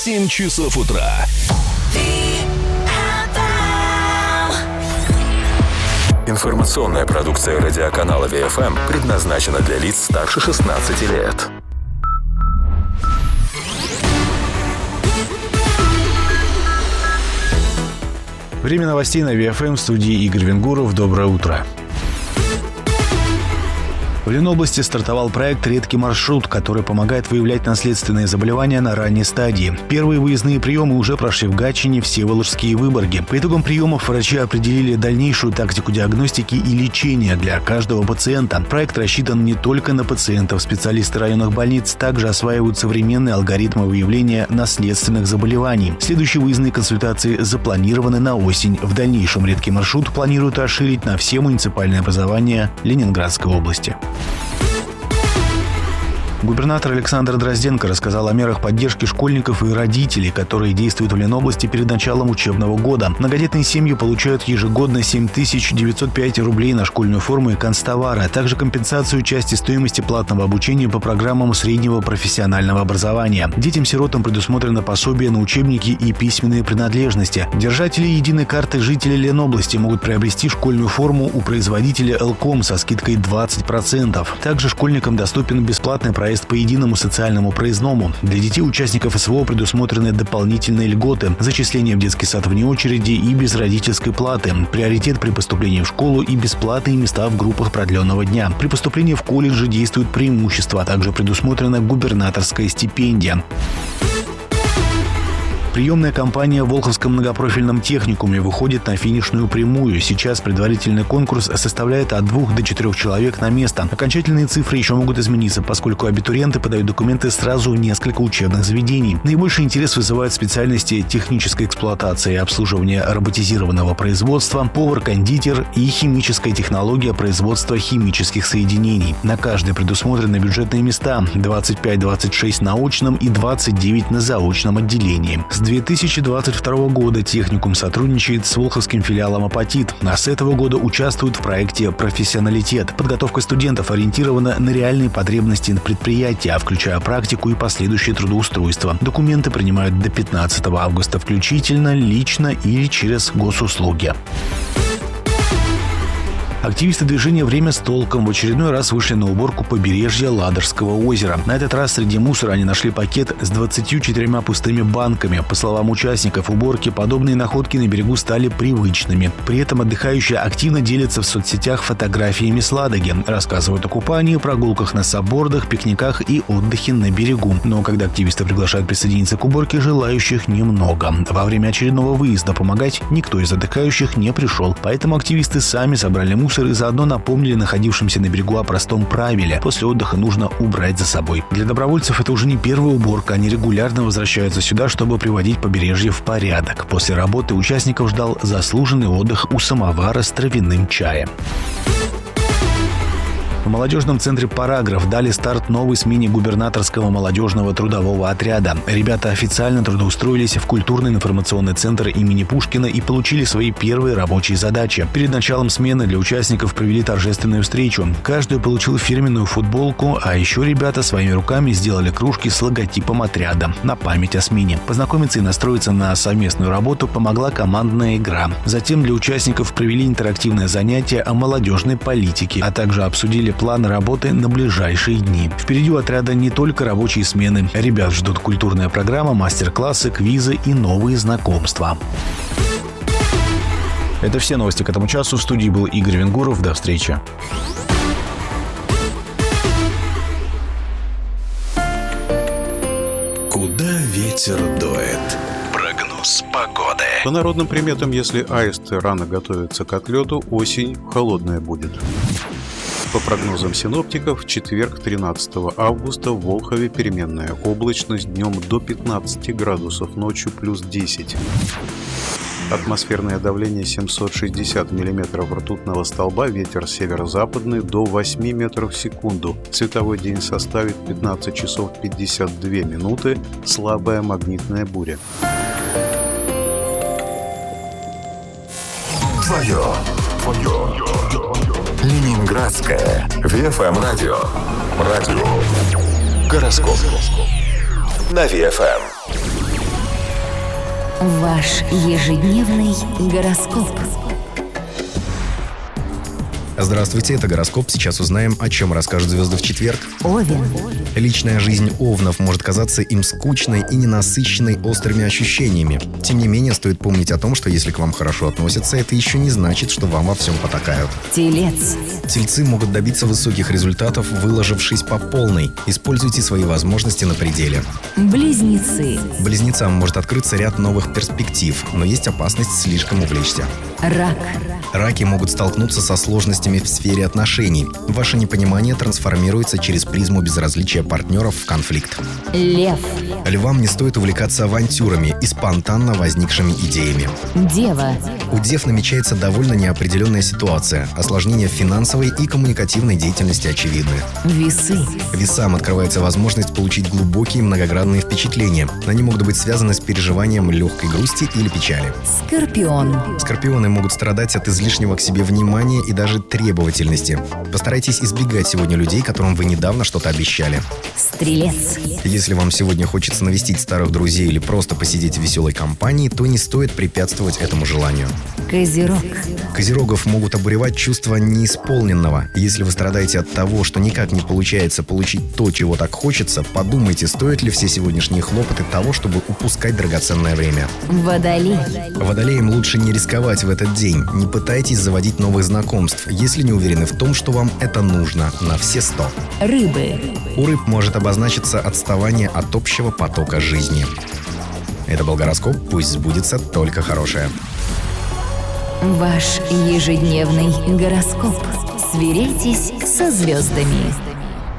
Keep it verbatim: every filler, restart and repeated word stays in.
семь часов утра. Информационная продукция радиоканала Ви Эф Эм предназначена для лиц старше шестнадцати лет. Время новостей на Ви Эф Эм, в студии Игорь Венгуров. Доброе утро. В Ленобласти стартовал проект «Редкий маршрут», который помогает выявлять наследственные заболевания на ранней стадии. Первые выездные приемы уже прошли в Гатчине, Всеволожске и Выборге. По итогам приемов врачи определили дальнейшую тактику диагностики и лечения для каждого пациента. Проект рассчитан не только на пациентов. Специалисты районных больниц также осваивают современные алгоритмы выявления наследственных заболеваний. Следующие выездные консультации запланированы на осень. В дальнейшем «Редкий маршрут» планируют расширить на все муниципальные образования Ленинградской области. Губернатор Александр Дрозденко рассказал о мерах поддержки школьников и родителей, которые действуют в Ленобласти перед началом учебного года. Многодетные семьи получают ежегодно семь тысяч девятьсот пять рублей на школьную форму и канцтовары, а также компенсацию части стоимости платного обучения по программам среднего профессионального образования. Детям-сиротам предусмотрено пособие на учебники и письменные принадлежности. Держатели единой карты жителей Ленобласти могут приобрести школьную форму у производителя Элком со скидкой двадцать процентов. Также школьникам доступен бесплатный проект по единому социальному проездному. Для детей-участников СВО предусмотрены дополнительные льготы, зачисление в детский сад вне очереди и без родительской платы, приоритет при поступлении в школу и бесплатные места в группах продленного дня. При поступлении в колледже действуют преимущества, а также предусмотрена губернаторская стипендия. Приемная кампания в Волховском многопрофильном техникуме выходит на финишную прямую. Сейчас предварительный конкурс составляет от двух до четырех человек на место. Окончательные цифры еще могут измениться, поскольку абитуриенты подают документы сразу в несколько учебных заведений. Наибольший интерес вызывают специальности технической эксплуатации и обслуживания роботизированного производства, повар-кондитер и химическая технология производства химических соединений. На каждой предусмотрены бюджетные места – двадцать пять - двадцать шесть на очном и двадцать девять на заочном отделении. С две тысячи двадцать второго года техникум сотрудничает с волховским филиалом «Апатит», а с этого года участвует в проекте «Профессионалитет». Подготовка студентов ориентирована на реальные потребности предприятия, включая практику и последующее трудоустройство. Документы принимают до пятнадцатого августа включительно, лично или через госуслуги. Активисты движения «Время с толком» в очередной раз вышли на уборку побережья Ладожского озера. На этот раз среди мусора они нашли пакет с двадцатью четырьмя пустыми банками. По словам участников уборки, подобные находки на берегу стали привычными. При этом отдыхающие активно делятся в соцсетях фотографиями с Ладоги, рассказывают о купании, прогулках на саббордах, пикниках и отдыхе на берегу. Но когда активисты приглашают присоединиться к уборке, желающих немного. Во время очередного выезда помогать никто из отдыхающих не пришел, поэтому активисты сами собрали мусор и заодно напомнили находившимся на берегу о простом правиле. После отдыха нужно убрать за собой. Для добровольцев это уже не первая уборка. Они регулярно возвращаются сюда, чтобы приводить побережье в порядок. После работы участников ждал заслуженный отдых у самовара с травяным чаем. В молодежном центре «Параграф» дали старт новой смене губернаторского молодежного трудового отряда. Ребята официально трудоустроились в культурный информационный центр имени Пушкина и получили свои первые рабочие задачи. Перед началом смены для участников провели торжественную встречу. Каждый получил фирменную футболку, а еще ребята своими руками сделали кружки с логотипом отряда на память о смене. Познакомиться и настроиться на совместную работу помогла командная игра. Затем для участников провели интерактивное занятие о молодежной политике, а также обсудили планы работы на ближайшие дни. Впереди у отряда не только рабочие смены. Ребят ждут культурная программа, мастер-классы, квизы и новые знакомства. Это все новости к этому часу. В студии был Игорь Венгуров. До встречи. Куда ветер дует? Прогноз погоды. По народным приметам, если аисты рано готовятся к отлету, осень холодная будет. По прогнозам синоптиков, в четверг, тринадцатого августа, в Волхове переменная облачность, днем до пятнадцати градусов, ночью плюс десять. Атмосферное давление семьсот шестьдесят миллиметров ртутного столба, ветер северо-западный до восьми метров в секунду. Световой день составит пятнадцать часов пятьдесят две минуты, слабая магнитная буря. Твое, твое, Ленинградское Ви Эф Эм радио. Радио. Гороскоп. На Ви Эф Эм. Ваш ежедневный гороскоп. Здравствуйте, это гороскоп. Сейчас узнаем, о чем расскажут звезды в четверг. Овен. Личная жизнь овнов может казаться им скучной и ненасыщенной острыми ощущениями. Тем не менее, стоит помнить о том, что если к вам хорошо относятся, это еще не значит, что вам во всем потакают. Телец. Тельцы могут добиться высоких результатов, выложившись по полной. Используйте свои возможности на пределе. Близнецы. Близнецам может открыться ряд новых перспектив, но есть опасность слишком увлечься. Рак. Раки могут столкнуться со сложностями в сфере отношений. Ваше непонимание трансформируется через призму безразличия партнеров в конфликт. Лев. Львам не стоит увлекаться авантюрами и спонтанно возникшими идеями. Дева. У дев намечается довольно неопределенная ситуация. Осложнения в финансовой и коммуникативной деятельности очевидны. Весы. Весам открывается возможность получить глубокие многогранные впечатления. Они могут быть связаны с переживанием легкой грусти или печали. Скорпион. Скорпионы могут страдать от излишнего к себе внимания и даже требовательности. Постарайтесь избегать сегодня людей, которым вы недавно что-то обещали. Стрелец. Если вам сегодня хочется навестить старых друзей или просто посидеть в веселой компании, то не стоит препятствовать этому желанию. Козерог. Козерогов могут обуревать чувства неисполненного. Если вы страдаете от того, что никак не получается получить то, чего так хочется, подумайте, стоят ли все сегодняшние хлопоты того, чтобы упускать драгоценное время. Водолей. Водолеям лучше не рисковать в этот день. Не пытайтесь заводить новых знакомств, если не уверены в том, что вам это нужно на все сто. Рыбы. У рыб может обозначиться отставание от общего потока жизни. Это был гороскоп, пусть сбудется только хорошее. Ваш ежедневный гороскоп. Сверяйтесь со звездами.